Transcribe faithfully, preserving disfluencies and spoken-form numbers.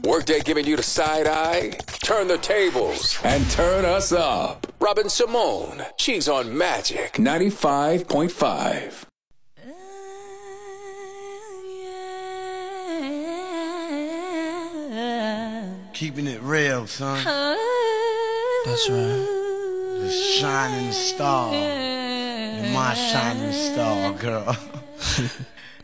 Workday giving you the side eye? Turn the tables and turn us up. Robin Simone, she's on Magic ninety-five point five. Keeping it real, son. That's right. The shining star. You're my shining star, girl.